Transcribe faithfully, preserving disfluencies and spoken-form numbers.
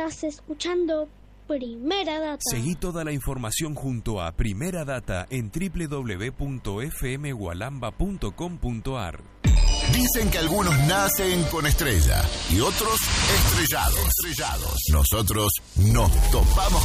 Estás escuchando Primera Data. Seguí toda la información junto a Primera Data en doble u doble u doble u punto f m gualamba punto com punto a r. Dicen que algunos nacen con estrella y otros estrellados. estrellados. Nosotros nos topamos